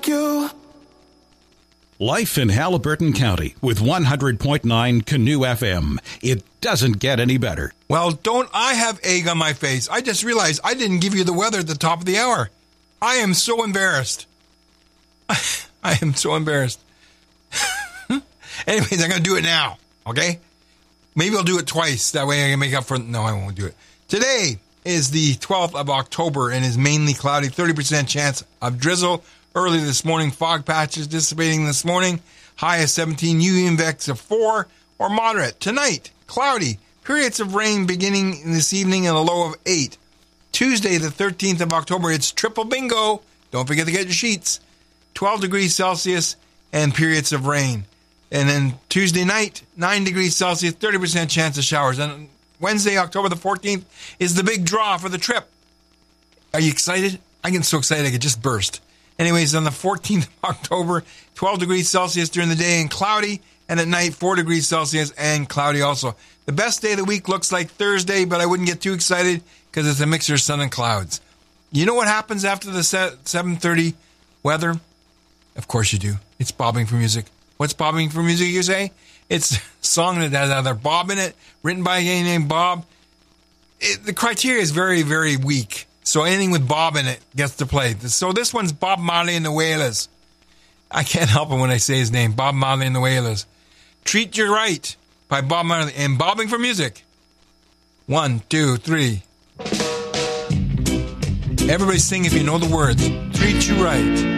like you. Life in Haliburton County with 100.9 Canoe FM. It doesn't get any better. Well, don't I have egg on my face? I just realized I didn't give you the weather at the top of the hour. I am so embarrassed. I am so embarrassed. Anyways, I'm going to do it now, okay? Maybe I'll do it twice. That way I can make up for... No, I won't do it. Today is the 12th of October and is mainly cloudy. 30% chance of drizzle. Early this morning, fog patches dissipating this morning. High of 17, UV index of 4 or moderate. Tonight, cloudy. Periods of rain beginning this evening and a low of 8. Tuesday, the 13th of October, it's triple bingo. Don't forget to get your sheets. 12 degrees Celsius and periods of rain. And then Tuesday night, 9 degrees Celsius, 30% chance of showers. And Wednesday, October the 14th, is the big draw for the trip. Are you excited? I get so excited I could just burst. Anyways, on the 14th of October, 12 degrees Celsius during the day and cloudy. And at night, 4 degrees Celsius and cloudy also. The best day of the week looks like Thursday, but I wouldn't get too excited because it's a mixture of sun and clouds. You know what happens after the 7:30 weather? Of course you do. It's bobbing for music. What's bobbing for music, you say? It's a song that has either Bob in it, written by a guy named Bob. The criteria is very, very weak. So anything with Bob in it gets to play. So this one's Bob Marley and the Wailers. I can't help it when I say his name. Bob Marley and the Wailers. Treat You Right by Bob Marley and bobbing for music. 1, 2, 3. Everybody sing if you know the words. Treat You Right.